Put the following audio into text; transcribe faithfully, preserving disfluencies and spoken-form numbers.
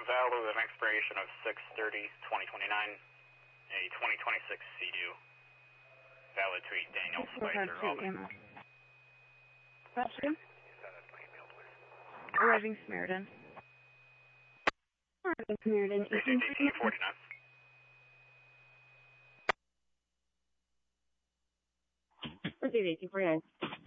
valid with an expiration of six thirty twenty twenty-nine, a twenty twenty-six C-due. Valid to eat Daniel Spicer. Question? Arriving Samaritan. Arriving Samaritan, eighteen forty-nine. Receive eighteen forty-nine.